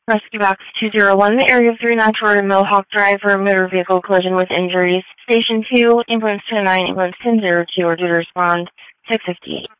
Rescue Box 201, the area of 394 Mohawk Drive for a motor vehicle collision with injuries. Station 2, ambulance 10-9, ambulance 10-02, are due to respond 6:58.